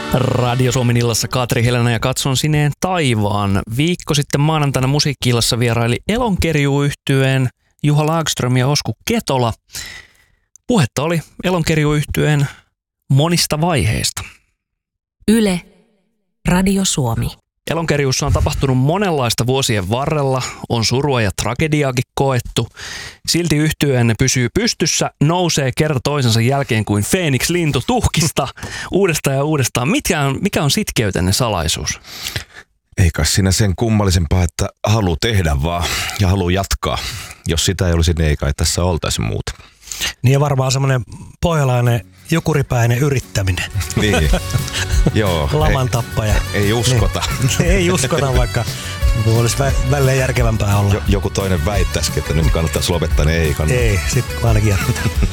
Radio Suomen illassa Katri Helena ja Katson sineen taivaan. Viikko sitten maanantaina Musiikki-illassa vieraili Elonkerjuu-yhtyeen Juha Laakström ja Osku Ketola. Puhetta oli Elonkerjuu-yhtyeen monista vaiheista. Yle, Radio Suomi. Elonkerjuussa on tapahtunut monenlaista vuosien varrella, on surua ja tragediaakin koettu. Silti yhtyeenne pysyy pystyssä, nousee kerta toisensa jälkeen kuin Feeniks-lintu tuhkista uudestaan ja uudestaan. Mikä on sitkeytenne salaisuus? Ei kai siinä sen kummallisempaa, että haluaa tehdä vaan ja haluaa jatkaa. Jos sitä ei olisi, niin ei kai tässä oltaisi muuta. Niin ja varmaan semmoinen pohjalainen jukuripäinen yrittäminen. Niin, joo. Laman tappaja. Ei uskota. Niin. Ei uskota, vaikka olisi välillä järkevämpää olla. Joku toinen väittäisikin, että nyt kannattaisi lopettaa, niin ei kannata. Ei, sitten ainakin jatketaan.